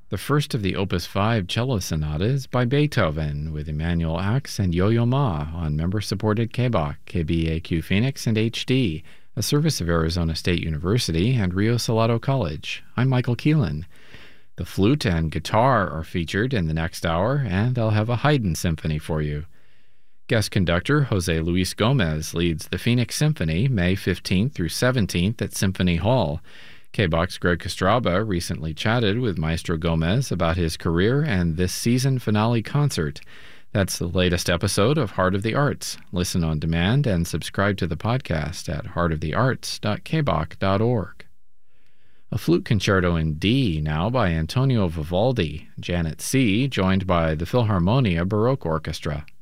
The first of the Opus 5 cello sonatas by Beethoven, with Emanuel Ax and Yo-Yo Ma on member-supported KBAQ, KBAQ Phoenix, and HD, a service of Arizona State University and Rio Salado College. I'm Michael Keelan. The flute and guitar are featured in the next hour, and I'll have a Haydn symphony for you. Guest conductor Jose Luis Gomez leads the Phoenix Symphony May 15th through 17th at Symphony Hall. KBAQ's Greg Kostraba recently chatted with Maestro Gomez about his career and this season finale concert. That's the latest episode of Heart of the Arts. Listen on demand and subscribe to the podcast at heartofthearts.kbaq.org. A flute concerto in D now by Antonio Vivaldi, Janet C., joined by the Philharmonia Baroque Orchestra.